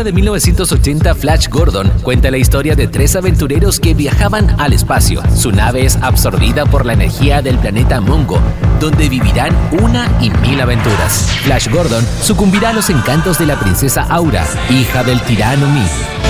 película de 1980 Flash Gordon cuenta la historia de 3 aventureros que viajaban al espacio. Su nave es absorbida por la energía del planeta Mongo, donde vivirán 1.000 aventuras. Flash Gordon sucumbirá a los encantos de la princesa Aura, hija del tirano Mi.